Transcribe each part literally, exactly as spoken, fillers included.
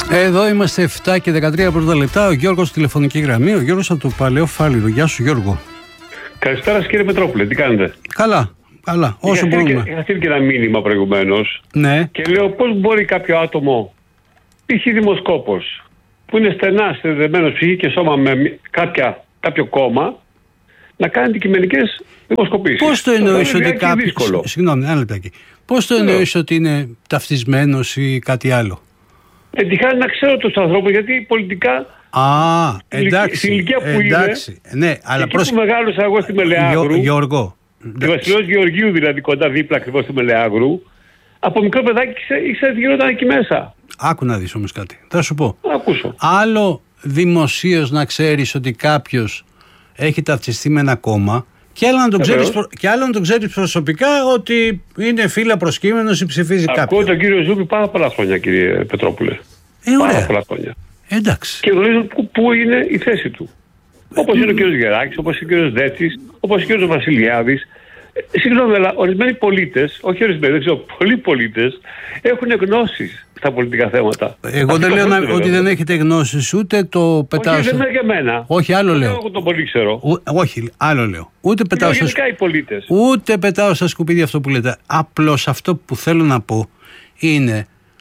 Εδώ είμαστε επτά και δεκατρία πρώτα λεπτά. Ο Γιώργος τηλεφωνική γραμμή. Ο Γιώργος από το Παλαιό Φάληρο. Γεια σου, Γιώργο. Καλησπέρα κύριε Πετρόπουλε, τι κάνετε? Καλά, καλά, όσο είχα μπορούμε. Είχα στείλει και ένα μήνυμα προηγουμένως. Ναι. Και λέω πώς μπορεί κάποιο άτομο, π.χ. δημοσκόπος, που είναι στενά συνδεδεμένος ψυχή και σώμα με κάποια, κάποιο κόμμα, να κάνει αντικειμενικές δημοσκοπήσεις. Πώς το εννοείς ότι κάποιος. Συγγνώμη, ένα λεπτάκι. Πώς το εννοείς ότι είναι ταυτισμένος ή κάτι άλλο? Εντυχάνει να ξέρω τους ανθρώπους, γιατί πολιτικά. Α, εντάξει. Στην ηλικία που εντάξει, είναι. Ναι, αλλά εκεί προς... που μεγάλωσα εγώ στη Μελεάγρου. Γιώργο. Τη Βασιλός Γεωργίου, δηλαδή κοντά δίπλα ακριβώς στη Μελεάγρου. Από μικρό παιδάκι ήξερα τι γινόταν εκεί μέσα. Άκου να δεις όμως κάτι. Θα σου πω. Ακούσω. Άλλο δημοσίως να ξέρεις ότι κάποιος έχει ταυτιστεί με ένα κόμμα, και άλλο να τον ξέρεις, και άλλο να τον ξέρεις προσωπικά ότι είναι φύλλα προσκύμενος ή ψηφίζει κάποιον. Ακούω τον κύριο Ζούπη πάρα πολλά χρόνια, κύριε Πετρόπουλε. Ε, ωραία. Πάρα πολλά χρόνια. Εντάξει. Και γνωρίζω πού, πού είναι η θέση του. Όπως είναι ο κύριος Γεράκης, όπως είναι ο κύριος Δέτσης, όπως είναι ο κύριος Βασιλιάδης. Ε, συγγνώμη, αλλά ορισμένοι πολίτες, όχι ορισμένοι, δεν ξέρω, πολλοί πολίτες έχουν γνώσεις στα πολιτικά θέματα. Εγώ δεν λέω να, ότι δεν έχετε γνώσεις, ούτε το πετάω. Όχι, δεν είναι για μένα. Όχι, άλλο λέω. Εγώ το πολύ ξέρω. Ο, όχι, άλλο λέω. Ούτε πετάω, στα... στα... οι πολίτες. Ούτε πετάω στα σκουπίδια αυτό που λέτε. Απλώς αυτό που θέλω να πω είναι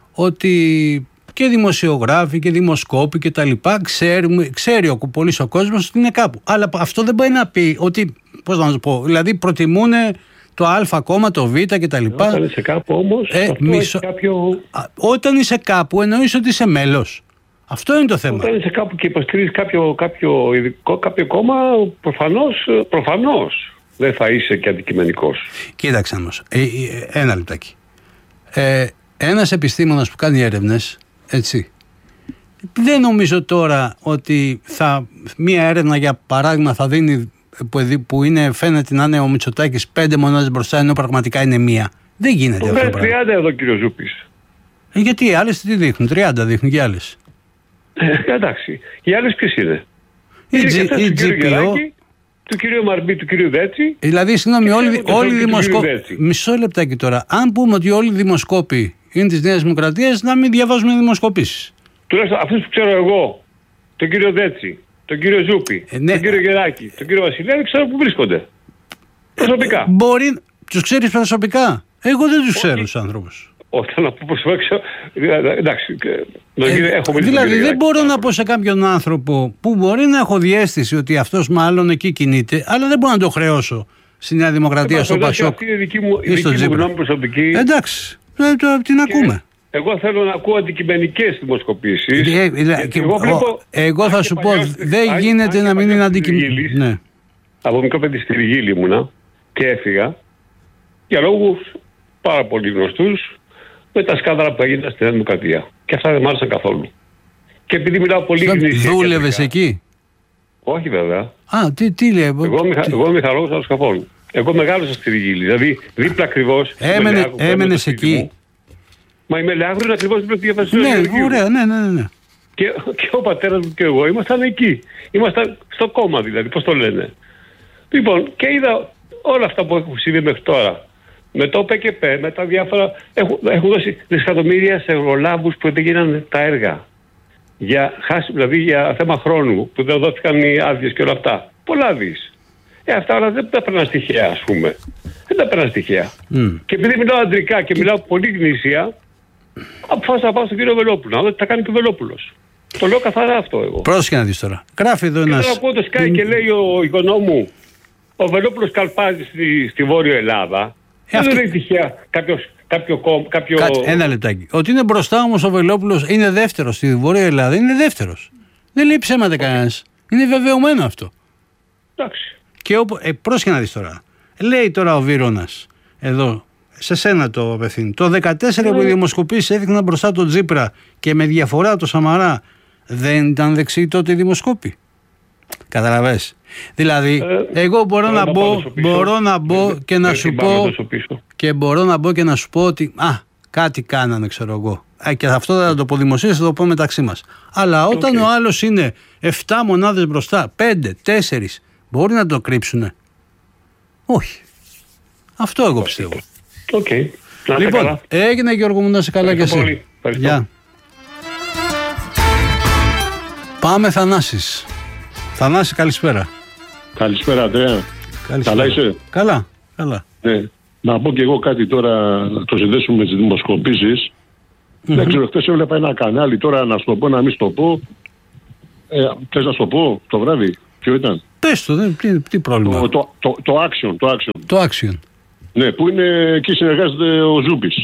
ότι και δημοσιογράφοι και δημοσκόποι και τα λοιπά ξέρει, ξέρει ο πολύς ο κόσμος ότι είναι κάπου. Αλλά αυτό δεν μπορεί να πει ότι, πώς να σου πω, δηλαδή προτιμούν το Α κόμμα, το Β και τα λοιπά. Όταν είσαι κάπου όμως, ε, αυτό μισο... κάποιο... Όταν είσαι κάπου εννοείς ότι είσαι μέλος. Αυτό είναι το θέμα. Όταν είσαι κάπου και υποστηρίζεις κάποιο, κάποιο, ειδικό, κάποιο κόμμα, προφανώς, προφανώς δεν θα είσαι και αντικειμενικός. Κοίταξε όμως, ε, ε, ένα λεπτάκι. Ε, ένας επιστήμονας που κάνει έρευνες, έτσι, δεν νομίζω τώρα ότι θα, μία έρευνα για παράδειγμα θα δίνει που, που είναι, φαίνεται να είναι ο Μητσοτάκης πέντε μονάδες μπροστά ενώ πραγματικά είναι μία. Δεν γίνεται αυτό. Το τριάντα εδώ κύριο Ζούπης. Ε, γιατί οι άλλες τι δείχνουν, τριάντα δείχνουν και οι άλλες. Ε, εντάξει, οι άλλες ποιες είναι? Η, G, η του τζι πι ο, του κυρίου Μαρμπή, του κυρίου Δέτσι. Δηλαδή, συγγνώμη, όλοι, όλοι οι δημοσκόποι. Μισό λεπτάκι τώρα. Αν πούμε ότι όλοι οι δημοσκόποι είναι της Νέας Δημοκρατίας, να μην διαβάζουμε δημοσκοπήσεις. Τουλάχιστον αυτούς που ξέρω εγώ, τον κύριο Δέτσι, τον κύριο Ζούπη, ε, ναι. τον κύριο Γεράκη, τον κύριο Βασιλιάδη, ξέρω που βρίσκονται. Προσωπικά. Ε, μπορεί. Τους ξέρεις προσωπικά? Εγώ δεν τους ξέρω τους άνθρωπους. Όταν να πω προσωπικά, εντάξει. Ε, έχω δηλαδή δεν μπορώ να πω σε κάποιον άνθρωπο που μπορεί να έχω διαίσθηση ότι αυτός μάλλον εκεί κινείται, αλλά δεν μπορώ να το χρεώσω στη Νέα Δημοκρατία, στο Πασόκ. Αυτή είναι δική μου, δική μου γνώμη προσωπική. Εντάξει, ε, το, την ακούμε. Εγώ θέλω να ακούω αντικειμενικές δημοσκοπήσεις. Ε, ε, και εγώ, βλέπω, εγώ θα σου πω, δεν γίνεται να μην είναι αντικειμενικές. Ναι. Από μικρό παιδί στη Ριγίλη ήμουνα και έφυγα για λόγους πάρα πολύ γνωστούς με τα σκάνδαλα που έγιναν στη Νέα Δημοκρατία. Και αυτά δεν μ' άρεσαν καθόλου. Και επειδή μιλάω πολύ γνήσια. Δούλευες εκεί? Όχι βέβαια. Α, τι, τι λέει. Εγώ, μηχα, εγώ είμαι μηχανολόγος αεροσκαφών. Εγώ μεγάλωσα στη Ριγίλη. Δηλαδή δίπλα ακριβώς. Έμενε, έμενες εκεί. Μου. Μα η Μελεάγρου είναι ακριβώς δίπλα στη Βασιλεία. Ναι, ωραία, ναι, ναι, ναι. Και, και ο πατέρας μου και εγώ ήμασταν εκεί. Ήμασταν στο κόμμα δηλαδή, πώς το λένε. Λοιπόν, και είδα όλα αυτά που έχουν συμβεί μέχρι τώρα. Με το ΠΚΠ, με τα διάφορα. Έχουν, έχουν δώσει δισεκατομμύρια σε ευρωλάμπους που δεν γίνανε τα έργα. Για, δηλαδή για θέμα χρόνου που δεν δόθηκαν οι άδειες και όλα αυτά. Πολλά δις. Ε, αυτά όλα δεν τα παίρναν στοιχεία, ας πούμε. Δεν τα παίρναν στοιχεία. Mm. Και επειδή μιλάω αντρικά και μιλάω πολύ γνήσια, αποφάσισα να πάω στον κύριο Βελόπουλο. Να δω τι θα κάνει και ο Βελόπουλος. Το λέω καθαρά αυτό εγώ. Πρόσεχε να δεις τώρα. Γράφει εδώ ένας. Και τώρα ακούω το Sky και λέει ο εικονό μου, ο Βελόπουλος καλπάζει στη, στη Βόρειο Ελλάδα. Ε, δεν είναι τυχαία κάποιος. Κάποιο, κάποιο... Κάτσε, ένα λεπτάκι. Ότι είναι μπροστά όμως ο Βελόπουλος, είναι δεύτερος στη Βόρεια Ελλάδα, είναι δεύτερος. Δεν λέει ψέματα κανένας. Είναι βεβαιωμένο αυτό. Εντάξει. Και όπου, ε, πρόσεχε να δεις τώρα. Λέει τώρα ο Βίρονας, εδώ, σε σένα το απευθύνει. Το δεκατέσσερα που οι δημοσκοπήσεις έδειχναν μπροστά τον Τζίπρα και με διαφορά το Σαμαρά, δεν ήταν δεξιοί τότε οι δημοσκόποι? Καταλαβες. Δηλαδή, ε, εγώ μπορώ να, να μπω, μπορώ να μπω ε, και να ε, σου πω και μπορώ να μπω και να σου πω ότι α, κάτι κάνανε, ξέρω εγώ. Ε, και αυτό δεν θα το πω δημοσίως, θα το πω μεταξύ μας. Αλλά όταν okay. ο άλλος είναι επτά μονάδες μπροστά, πέντε, τέσσερα, μπορεί να το κρύψουνε? Όχι. Αυτό εγώ πιστεύω. Okay. Λοιπόν, έγινε Γιώργο μου, να είσαι καλά και εσύ. Γεια. Πάμε Θανάσης. Θανάση, καλησπέρα. Καλησπέρα, Αντρέα. Καλησπέρα. Καλά είσαι? Καλά, καλά. Ναι. Να πω και εγώ κάτι τώρα, να το συνδέσουμε με τις δημοσκοπήσεις. Mm-hmm. Δεν ξέρω, χθες έβλεπα ένα κανάλι, τώρα να σου το πω, να μην σου το πω. Ε, θες να σου το πω το βράδυ, ποιο ήταν? Πες το, δεν, τι, τι πρόβλημα. Το, το, το, το, Action, το Action. Το Action. Ναι, που είναι, εκεί συνεργάζεται ο Ζούπης.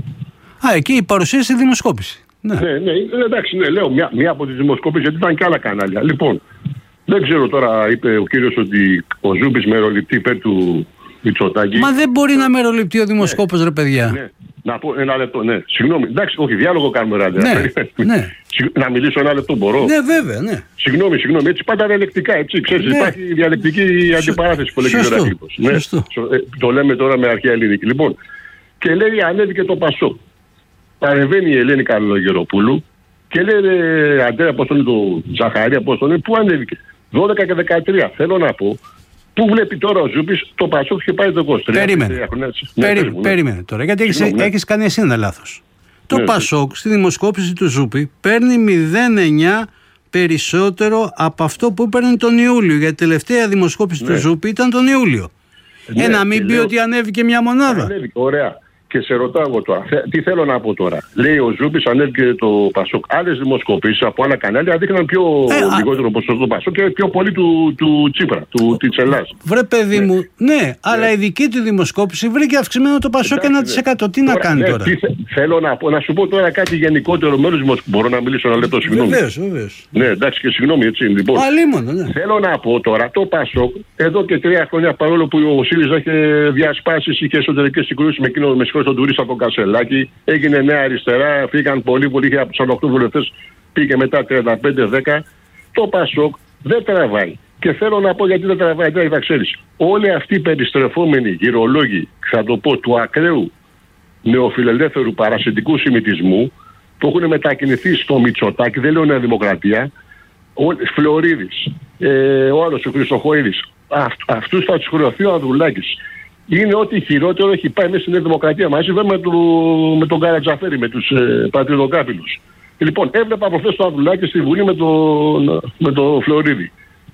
Α, εκεί η παρουσίαση η δημοσκόπηση. Ναι, ναι, ναι, εντάξει, ναι, λέω μια, μια από τις δημοσκοπήσεις, γιατί ήταν και άλλα κανάλια. Λοιπόν, δεν ξέρω τώρα, είπε ο κύριος ότι ο Ζούπης μεροληπτεί υπέρ του Μητσοτάκη. Μα δεν μπορεί να μεροληπτεί ο δημοσκόπος, ναι, ρε παιδιά. Ναι. Να πω ένα λεπτό, ναι. Συγγνώμη, εντάξει, όχι, διάλογο κάνουμε ράδια. Ναι, ναι. Να μιλήσω ένα λεπτό, μπορώ? Ναι, βέβαια, ναι. Συγγνώμη, συγγνώμη, έτσι πάντα διαλεκτικά, έτσι. Ξέρεις, ναι. Υπάρχει διαλεκτική Σω... αντιπαράθεση που λέγει ο Γεωργιάδης. Ναι, το λέμε τώρα με αρχαία ελληνική. Λοιπόν, και λέει, ανέβηκε το Πασόκ. Παρεμβαίνει η Ελένη Καλογεροπούλου και λέει, Αντρέα, πώς τον είναι το Ζαχαρία, πώς τον είναι, πού ανέβηκε? δώδεκα και δεκατρία. Θέλω να πω, πού βλέπει τώρα ο Ζούπης το Πασόκ και πάει το είκοσι τρία. Περίμενε. Ναι, Περί, ναι. Περίμενε τώρα, γιατί έχεις, ναι. έχεις κάνει εσύ ένα λάθος. Το ναι, Πασόκ ναι. στη δημοσκόπηση του Ζούπη παίρνει μηδέν κόμμα εννιά περισσότερο από αυτό που παίρνει τον Ιούλιο. Γιατί η τελευταία δημοσκόπηση ναι. του Ζούπη ήταν τον Ιούλιο. Ναι, ε, να μην πει λέω... ότι ανέβηκε μια μονάδα. Ανέβηκε, ωραία. Και σε ρωτάω εγώ τώρα, τι θέλω να πω τώρα. Λέει ο Ζούπης, ανέβηκε το Πασόκ. Άλλες δημοσκοπήσεις από άλλα κανάλια δείχναν πιο ε, λιγότερο ποσοστό του Πασόκ και πιο πολύ του, του Τσίπρα, του, της Ελλάδας. Βρε παιδί ναι. μου, ναι, ναι, αλλά η δική του δημοσκόπηση βρήκε αυξημένο το Πασόκ ένα τοις εκατό. Ναι. Τι τώρα, να κάνει ναι, τώρα. Τι θε, θέλω να πω, να σου πω τώρα κάτι γενικότερο μέρος δημοσκοπήσεων. Μπορώ να μιλήσω ένα λεπτό, συγγνώμη? Βεβαίως, βεβαίως. Ναι, εντάξει και συγγνώμη, έτσι. Λοιπόν, Αλίμονο, ναι. Θέλω να πω τώρα, το Πασόκ εδώ και τρία χρόνια, παρόλο που ο ΣΥΡΙΖΑ είχε διασπάσεις, είχε εσωτερικές συγκρούσεις με εκείνο, με συγχωρείς τον τουρίστα από Κασελάκη, έγινε νέα αριστερά, φύγαν πολύ, πολύ, είχε από τους οκτώ βουλευτές, πήγε μετά τριάντα πέντε δέκα. Το Πασόκ δεν τραβάει. Και θέλω να πω γιατί δεν τραβάει, δεν θα ξέρεις. Όλοι αυτοί οι περιστρεφόμενοι γυρολόγοι, θα το πω, του ακραίου νεοφιλελεύθερου παρασιτικού σημιτισμού, που έχουν μετακινηθεί στο Μητσοτάκη, δεν λέω Νέα Δημοκρατία, ο Φλωρίδης, ε, ο άλλος ο Χρυσοχοΐδης, αυτ, αυτούς θα τους χρεωθεί ο Ανδρουλάκης. Είναι ό,τι χειρότερο έχει πάει μέσα στην Νέα Δημοκρατία μαζί με, το, με τον Καρατζαφέρη, με τους ε, πατριδοκάπηλους. Λοιπόν, έβλεπα από χθες το Ανδρουλάκη στη Βουλή με τον με το Φλωρίδη.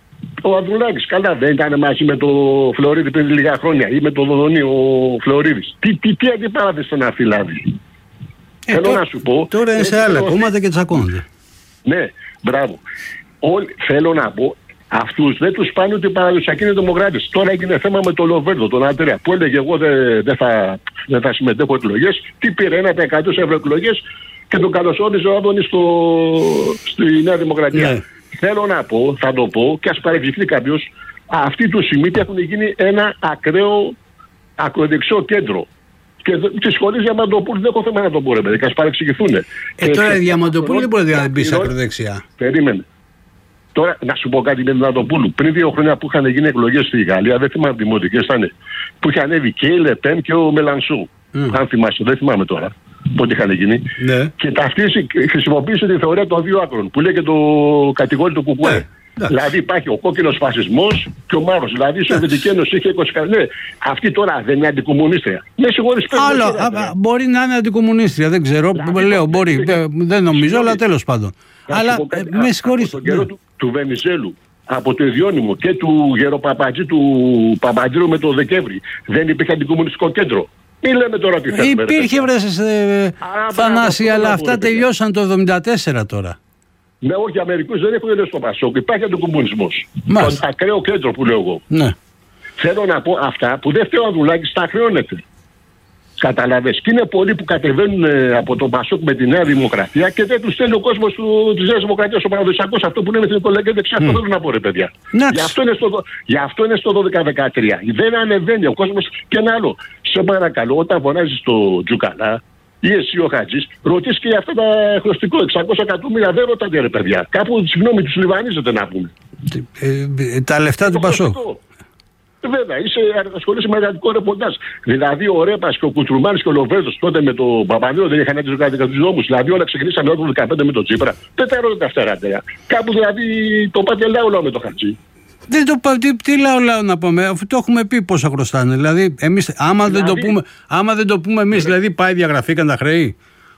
Ο Ανδρουλάκης, καλά, δεν ήταν μαζί με το Φλωρίδη πριν λίγα χρόνια ή με τον Δοδονή ο Φλωρίδης. Τι, τι, τι αντιπαράθεση στον αυτή δηλαδή. Ε, Θέλω τό, να σου πω. Τώρα είναι σε άλλα κόμματα και τσακώνονται. Ναι, μπράβο. Όλοι, θέλω να πω, αυτούς δεν τους πάνε ότι οι παραδοσιακοί είναι δημοκράτες. Τώρα έγινε θέμα με τον Λοβέρδο, τον Αντρέα, που έλεγε εγώ δεν δε θα, δε θα συμμετέχω εκλογές. Τι πήρε, ένα τοις εκατό σε ευρωεκλογές και τον καλωσόριζε ο Άδωνης στη Νέα Δημοκρατία. Ναι. Θέλω να πω, θα το πω και ας παρεξηγηθεί κάποιος, αυτοί του Σιμίτη έχουν γίνει ένα ακραίο ακροδεξιό κέντρο. Και τη σχολή Διαμαντοπούλου δεν έχω θέμα να το πω, ρε παιδί, και ας παρεξηγηθούν. Ε, ε, τώρα η Διαμαντοπούλου δεν μπορεί να μπει σε ακροδεξιά. Περίμενε. Τώρα να σου πω κάτι με την Διαμαντοπούλου. Πριν δύο χρόνια που είχαν γίνει εκλογές στη Γαλλία, δεν θυμάμαι δημοτικές ήταν, που είχε ανέβει και η Λεπέν και ο Μελανσού. Mm. Αν θυμάσαι, δεν θυμάμαι τώρα πότε είχαν γίνει. Ναι. Και ταυτίσει, χρησιμοποίησε τη θεωρία των δύο άκρων που λέει και το κατηγόρη του Κουκουέ. Ναι. Δηλαδή υπάρχει ο κόκκινος φασισμός και ο μαύρος. Δηλαδή η Σοβιετική Ένωση είχε είκοσι ναι. Αυτή τώρα δεν είναι αντικομμουνίστρια. Με συγχωρείς πέρα. Άλλο, α, μπορεί να είναι αντικομμουνίστρια, δεν ξέρω. Δηλαδή, λέω, μπορεί, είχε... δεν νομίζω, αλλά τέλος πάντων. Αλλά ε, με συγχωρείς. Από τον καιρό του, του Βενιζέλου, από το Ιδιώνυμο και του Γεροπαπατζή του Παπαντήρου με το Δεκέμβρη, δεν υπήρχε αντικομμουνιστικό κέντρο. Μην λέμε τώρα τι θέλουμε. Υπήρχε βρε ε, Θανάση, αλλά αυτά τελειώσαν το εβδομήντα τέσσερα τώρα. Ναι, όχι, οι Αμερικούς δεν έχουν τελειώσει το Πασόκ. Υπάρχει αντικομμουνισμός. Το ακραίο κέντρο που λέω εγώ. Ναι. Θέλω να πω αυτά που δεν φταίει ο Ανδρουλάκης, τα χρεώνεται. Καταλαβες. Και είναι πολλοί που κατεβαίνουν ε, από τον Πασόκ με τη Νέα Δημοκρατία και δεν τους στέλνει ο κόσμος της Νέας Δημοκρατίας ο παραδοσιακός, αυτό που είναι εθνικολεγγύη δεξιά. Mm. Αυτό θέλω να πω, ρε παιδιά. Γι' αυτό είναι στο, γι' αυτό είναι στο δώδεκα δεκατρία. Δεν ανεβαίνει ο κόσμος. Και ένα άλλο. Σε παρακαλώ, όταν φωνάζεις το Τζουκαλά ή εσύ ο Χατζής, ρωτήσεις και για αυτά τα χρωστικό εξακόσια εκατομμύρια, δεν ρωτάτε, ρε παιδιά. Κάπου, συγγνώμη, τους λιβανίζετε να πούμε. Ε, ε, τα λεφτά του Πασόκ. Βέβαια, είσαι ασχολείσαι με εργατικό ρεπορτάζ. Δηλαδή, ο Ρέπας και ο Κουτσουρμάνης και ο Λοβέρδος τότε με τον Παπανδρέο δεν είχαν έτσι κάτι του νόμου. Δηλαδή, όλα ξεκινήσαμε το δεκαπέντε με τον Τσίπρα. Δεν τα ρωτάτε αυτά, ραντέα. Κάπου δηλαδή το πάτε λαό με το Χατζή. Δεν το πω, τι, τι λαό λαό να πούμε, αφού το έχουμε πει πόσα χρωστάνε. Δηλαδή, εμείς, άμα, δηλαδή, δεν το πούμε, άμα δεν το πούμε εμείς, δηλαδή πάει διαγραφήκαν τα χρέη.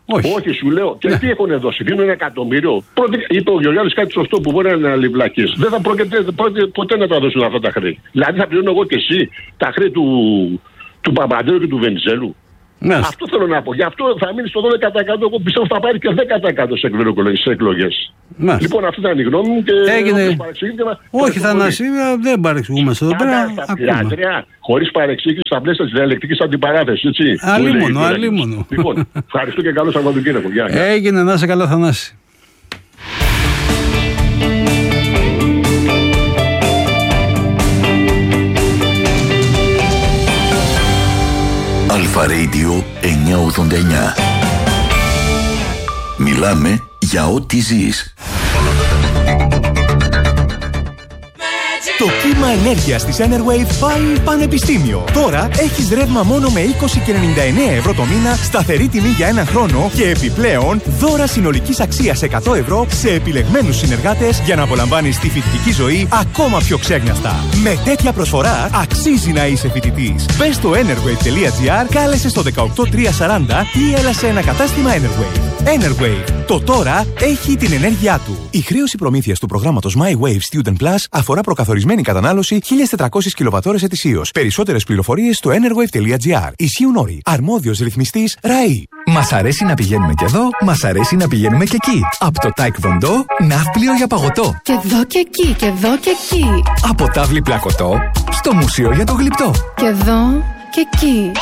Όχι. Όχι, σου λέω. Και ναι. τι έχουν δώσει, δίνουν ένα εκατομμύριο. Πρώτη, είπε ο Γεωργιάδης κάτι σωστό που μπορεί να είναι βλακίες. Δεν θα πρόκειται ποτέ να τα δώσουν αυτά τα χρέη. Δηλαδή θα πληρώνω εγώ και εσύ τα χρέη του, του Παπαντρέου και του Βενιζέλου. Ναι. Αυτό θέλω να πω. Γι' αυτό θα μείνει στο δώδεκα τοις εκατό. Εγώ πιστεύω θα πάρει και δέκα τοις εκατό σε εκλογές. Ναι. Λοιπόν, αυτή ήταν η γνώμη μου. Και έγινε. Όχι, Θανάση, δεν παρεξηγούμε εδώ πέρα. Χωρίς παρεξήγηση στα πλαίσια της διαλεκτικής αντιπαράθεσης. Αλίμονο, αλίμονο. Λοιπόν, ευχαριστώ και καλό Σαββατοκύριακο. Έγινε, να είσαι καλά, Θανάση. Αλφα Radio εννιακόσια ογδόντα εννιά. Μιλάμε για ό,τι ζεις. Το κύμα ενέργειας της Enerwave πάει πανεπιστήμιο. Τώρα έχεις ρεύμα μόνο με είκοσι και ενενήντα εννέα ευρώ το μήνα, σταθερή τιμή για ένα χρόνο και επιπλέον δώρα συνολικής αξίας εκατό ευρώ σε επιλεγμένους συνεργάτες για να απολαμβάνεις τη φοιτητική ζωή ακόμα πιο ξέγνιαστα. Με τέτοια προσφορά αξίζει να είσαι φοιτητής. Μπες στο enerwave τελεία gr, κάλεσε στο δεκαοκτώ τριακόσια σαράντα ή έλα σε ένα κατάστημα Enerwave. Enerwave. Το τώρα έχει την ενέργειά του. Η χρέωση προμήθειας του προγράμματος My Wave Student Plus αφορά προκαθορισμένη κατανάλωση χίλιες τετρακόσιες κιλοβατόρες ετησίως. Περισσότερες πληροφορίες στο enerwave τελεία gr. Ισχύουν όροι. Αρμόδιος ρυθμιστής ΡΑΗ. Μας αρέσει να πηγαίνουμε και εδώ, μας αρέσει να πηγαίνουμε και εκεί. Από το Taekwondo, ναύπλιο για παγωτό. Και εδώ και εκεί, και εδώ και εκεί. Από τάβλη πλακωτό, στο μουσείο για το γλυπτό. Και εδώ και εκεί.